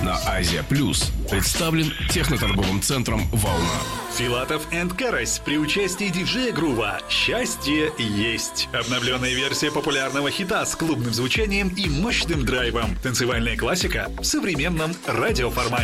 на Азия Плюс представлен техноторговым центром «Волна». Филатов энд Карась при участии диджея Грува «Счастье есть». Обновленная версия популярного хита с клубным звучанием и мощным драйвом. Танцевальная классика в современном радиоформате.